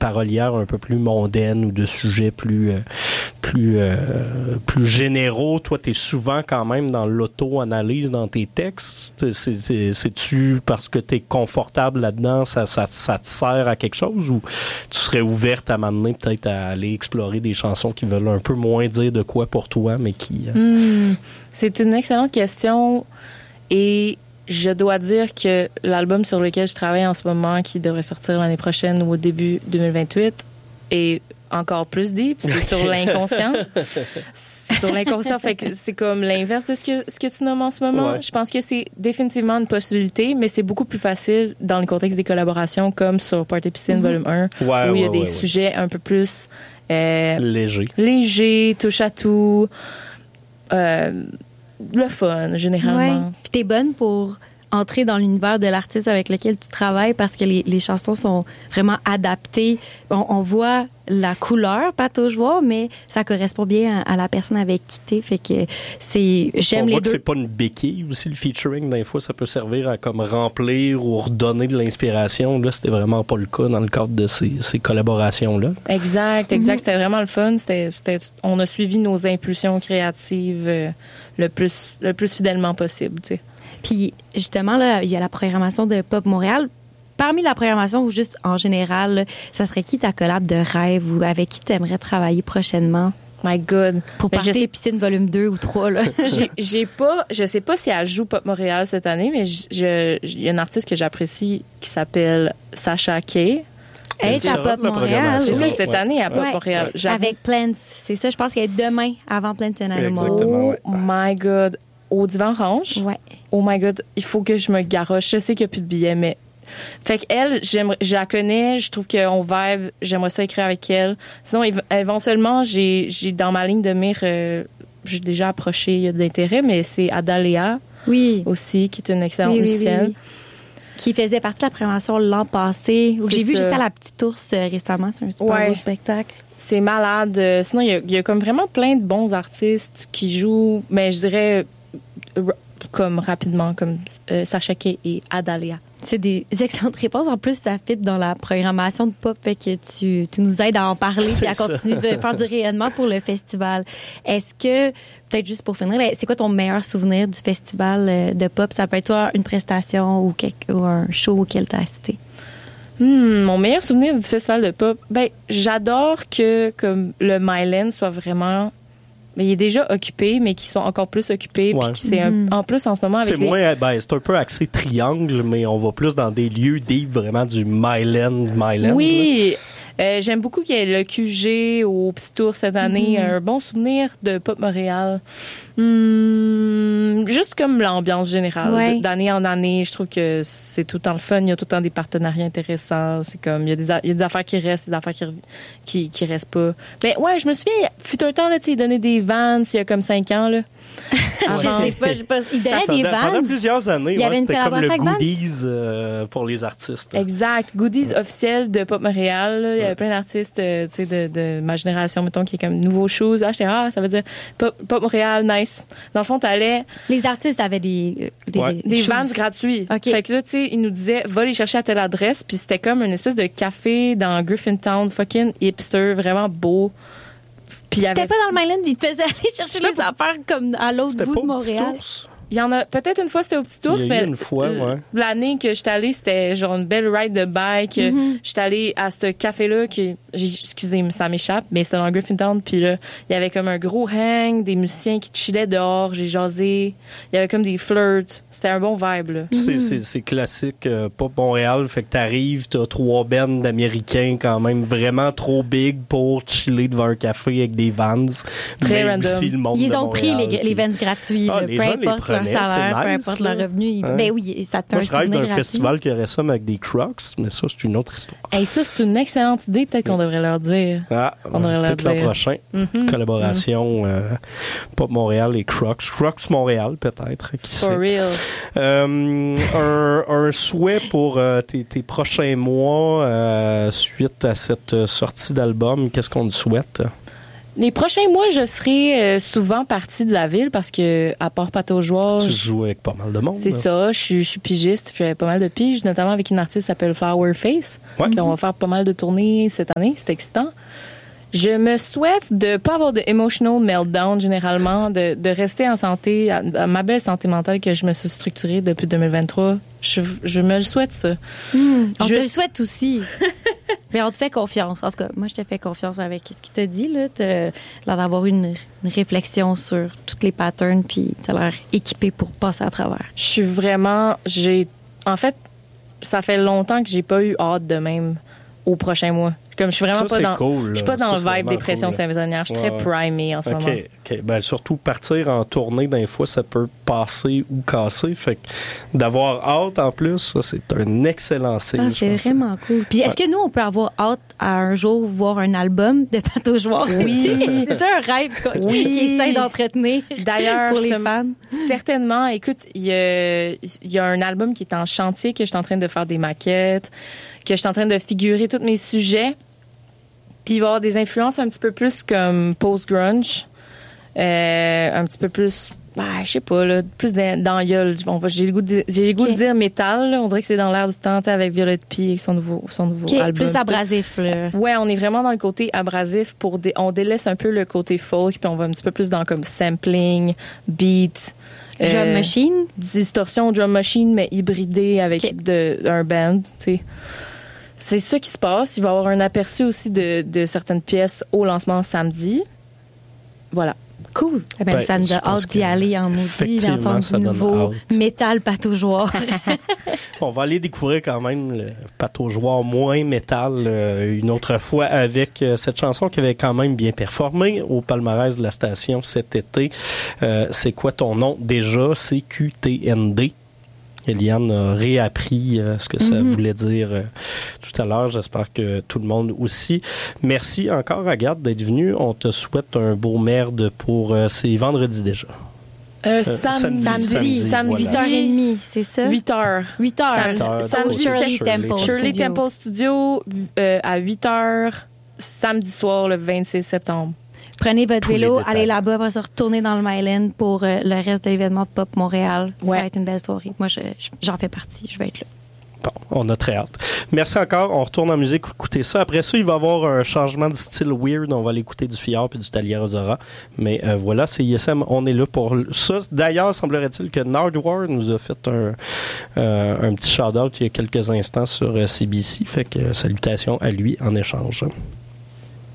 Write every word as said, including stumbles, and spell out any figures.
parolière un peu plus mondaine ou de sujets plus euh, plus euh, plus généraux. Toi, t'es souvent quand même dans l'auto-analyse dans tes textes. C'est, c'est, c'est-tu parce que t'es confortable là-dedans, ça, ça, ça te sert à quelque chose, ou tu serais ouverte à m'amener peut-être à aller explorer des chansons qui veulent un peu moins dire de quoi pour toi, mais qui... Euh... Mmh, c'est une excellente question, et je dois dire que l'album sur lequel je travaille en ce moment, qui devrait sortir l'année prochaine ou au début deux mille vingt-huit, est encore plus deep, c'est sur l'inconscient. C'est sur l'inconscient, fait que c'est comme l'inverse de ce que, ce que tu nommes en ce moment. Ouais. Je pense que c'est définitivement une possibilité, mais c'est beaucoup plus facile dans le contexte des collaborations, comme sur Party Piscine mm-hmm. volume un, ouais, où il y a ouais, des ouais, sujets ouais. un peu plus... Euh, léger. Léger, touche à tout, euh, le fun, généralement. Ouais. Puis t'es bonne pour entrer dans l'univers de l'artiste avec lequel tu travailles, parce que les, les chansons sont vraiment adaptées. On, on voit la couleur, pas toujours, mais ça correspond bien à, à la personne avec qui t'es. Fait que c'est, j'aime on les voit deux. Que c'est pas une béquille aussi, le featuring. Des fois, ça peut servir à comme remplir ou redonner de l'inspiration. Là, c'était vraiment pas le cas dans le cadre de ces, ces collaborations-là. Exact, exact. Mm-hmm. C'était vraiment le fun. C'était, c'était, on a suivi nos impulsions créatives euh, le plus, le plus fidèlement possible, tu sais. Puis justement, là, il y a la programmation de Pop Montréal. Parmi la programmation ou juste en général, là, ça serait qui ta collab de rêve ou avec qui tu aimerais travailler prochainement? My God. Pour Party sais... Piscine volume deux ou trois, là. j'ai, j'ai pas, je sais pas si elle joue Pop Montréal cette année, mais il y a une artiste que j'apprécie qui s'appelle Sacha Kay. Elle est à Pop Montréal. C'est ça, cette ouais. année à Pop ouais. Montréal. Ouais. Avec Plants. C'est ça, je pense qu'elle est demain avant Plants and Animals. Oh ouais. my God. Au Divan Orange. Ouais. Oh my God, il faut que je me garoche. Je sais qu'il n'y a plus de billets, mais... Fait qu'elle, j'aimerais, je la connais, je trouve qu'on vibe, j'aimerais ça écrire avec elle. Sinon, éventuellement, j'ai, j'ai dans ma ligne de mire, euh, j'ai déjà approché, il y a de l'intérêt, mais c'est Adaléa. Oui. Aussi, qui est une excellente oui, musicienne. Oui, oui, oui. Qui faisait partie de la prévention l'an passé. Où j'ai vu juste à la Petite Ours euh, récemment. C'est un super ouais. beau spectacle. C'est malade. Sinon, il y a, il y a comme vraiment plein de bons artistes qui jouent, mais je dirais... comme rapidement, comme euh, Sacha Kay et Adaléa. C'est des excellentes réponses. En plus, ça fit dans la programmation de Pop, fait que tu, tu nous aides à en parler et à continuer de faire du rayonnement pour le festival. Est-ce que, peut-être juste pour finir, c'est quoi ton meilleur souvenir du festival de Pop? Ça peut être soit une prestation ou, quelque, ou un show auquel tu as assisté. Hmm, mon meilleur souvenir du festival de Pop, ben, j'adore que comme le Myland soit vraiment... Mais il est déjà occupé, mais qui sont encore plus occupés. Ouais. Puis qui c'est un, en plus, en ce moment, avec c'est les... moins, ben, c'est un peu axé triangle, mais on va plus dans des lieux deep, vraiment du Myland, Myland. Oui, euh, j'aime beaucoup qu'il y ait le Q G au Petit Tour cette année. Mm-hmm. Un bon souvenir de Pop Montréal. Hum, juste comme l'ambiance générale, ouais. d'année en année, je trouve que c'est tout le temps le fun. Il y a tout le temps des partenariats intéressants. C'est comme, il y a des, il y a des affaires qui restent, des affaires qui, qui, qui restent pas. Mais ouais, je me souviens, fut un temps, là, tu sais, il donnait des Vans il y a comme cinq ans, là. Avant. Je sais pas, je sais pas. Il donnait des Vans. Pendant plusieurs années, il y avait ouais, une c'était comme le avec goodies euh, pour les artistes. Exact. Goodies ouais. officiel de Pop Montréal. Là. Il y avait ouais. plein d'artistes, euh, tu sais, de, de ma génération, mettons, qui est comme nouveaux shows. Ah, j'étais, ah, ça veut dire Pop, Pop Montréal, nice. Dans le fond, t'allais... Les artistes avaient des... Des, ouais. des Vans gratuits. Okay. Fait que là, tu sais, ils nous disaient, va les chercher à telle adresse. Puis c'était comme une espèce de café dans Griffintown, fucking hipster, vraiment beau. Puis t'étais avait... pas dans le Myland, puis ils te faisaient aller chercher les affaires comme à l'autre bout de Montréal. Il y en a peut-être une fois c'était au Petit Ours, mais une fois, ouais. l'année que j'étais allée, c'était genre une belle ride de bike. Mm-hmm. J'étais allée à ce café-là qui, excusez, ça m'échappe, mais c'était dans Griffintown. Puis là, il y avait comme un gros hang, des musiciens qui chillaient dehors. J'ai jasé. Il y avait comme des flirts. C'était un bon vibe là. C'est, mm-hmm. c'est, c'est classique, euh, pas Montréal. Fait que t'arrives, t'as trois bands d'Américains quand même vraiment trop big pour chiller devant un café avec des Vans. Très mais random. Aussi le monde Ils de ont Montréal, pris les, puis... les Vans gratuits, ah, là, les peu gens importe les leur salaire, nice, peu importe là. leur revenu. Hein? Ben oui, ça te fait Moi, un je rêve souvenir d'un gratuit. festival qui aurait ça, mais avec des Crocs, mais ça, c'est une autre histoire. Hey, ça, c'est une excellente idée. Peut-être qu'on devrait leur dire. Ah, on devrait peut-être leur l'an dire. prochain. Mm-hmm. Collaboration mm-hmm. Euh, Pop Montréal et Crocs. Crocs Montréal, peut-être. Qui For sait. real. Euh, un, un souhait pour euh, tes, tes prochains mois euh, suite à cette sortie d'album. Qu'est-ce qu'on te souhaite? Les prochains mois, je serai euh, souvent partie de la ville parce que, à part Pataugeois... Tu joues avec pas mal de monde. C'est là. ça. Je suis, je suis pigiste. Je fais pas mal de piges, notamment avec une artiste qui s'appelle Flower Face. Ouais. On va faire pas mal de tournées cette année. C'est excitant. Je me souhaite de pas avoir de emotional meltdown généralement, de, de rester en santé, à, à ma belle santé mentale que je me suis structurée depuis deux mille vingt-trois. Je, je me le souhaite, ça. Mmh, on Je- te le souhaite aussi. Mais on te fait confiance. En tout cas, moi, je te fais confiance avec ce qu'il t'a dit. Là, t'as l'air d'avoir une, une réflexion sur toutes les patterns, puis t'as l'air équipé pour passer à travers. Je suis vraiment... j'ai En fait, ça fait longtemps que j'ai pas eu hâte de même au prochain mois. Comme je suis vraiment Ça, pas c'est dans... cool, je suis là. pas dans Ça, le c'est vibe vraiment dépression cool, là. saisonnière. Je suis Ouais, très ouais. primée en ce OK, moment. OK. Ben, surtout partir en tournée, des fois, ça peut passer ou casser. Fait que d'avoir hâte en plus, ça, c'est un excellent signe. Ah, je c'est pense. vraiment cool. Puis est-ce que nous, on peut avoir hâte à un jour voir un album de Pataugeois? Oui. C'est un rêve quoi, qui- Oui. qui essaie d'entretenir D'ailleurs, pour les ce- fans. certainement. Écoute, il y a, il y a un album qui est en chantier, que je suis en train de faire des maquettes, que je suis en train de figurer tous mes sujets. Puis il va y avoir des influences un petit peu plus comme post-grunge, euh, un petit peu plus, ben, je sais pas, là, plus dans, dans gueule. On va, j'ai le goût de, j'ai le goût Ok. de dire métal. Là. On dirait que c'est dans l'air du temps, tu sais, avec Violette P et son nouveau, son nouveau Qui est album. plus abrasif. Là. Ouais, on est vraiment dans le côté abrasif. Pour dé- on délaisse un peu le côté folk, puis on va un petit peu plus dans comme sampling, beat. Drum euh, machine. Distorsion drum machine, mais hybridée avec Ok. de, un band, tu sais. C'est ça qui se passe. Il va y avoir un aperçu aussi de, de certaines pièces au lancement samedi. Voilà. Cool. Eh ben, Ben, ça nous je a pense hâte d'y que aller en maudit, effectivement, d'entendre ça du donne nouveau hâte. métal pataugeois. On va aller découvrir quand même le pataugeois moins métal euh, une autre fois avec euh, cette chanson qui avait quand même bien performé au palmarès de la station cet été. Euh, c'est quoi ton nom déjà? C'est Q T N D. Eliane a réappris euh, ce que ça Mhm. voulait dire euh, tout à l'heure. J'espère que tout le monde aussi. Merci encore, Agathe, d'être venue. On te souhaite un beau merde pour... Euh, c'est vendredi déjà. Euh, samedi, samedi, samedi, samedi, voilà. huit heures trente, c'est ça? huit heures. huit heures. Samedi, heures. samedi, Shirley sept- Temple Shirley Studio. Temple Studio euh, à huit heures, samedi soir, le vingt-six septembre. Prenez votre Tous les vélo, détails. allez là-bas, après se retourner dans le Myland pour euh, le reste de l'événement de Pop Montréal. Ça Ouais. va être une belle soirée. Moi, je- je- j'en fais partie. Je vais être là. Bon, on a très hâte. Merci encore. On retourne en musique, écouter ça. Après ça, il va y avoir un changement de style weird. On va aller écouter du Fillard puis du Talia Rosara. Mais euh, voilà, c'est I S M. On est là pour ça. D'ailleurs, semblerait-il que Nardwar nous a fait un, euh, un petit shout-out il y a quelques instants sur euh, C B C. Fait que euh, salutations à lui en échange.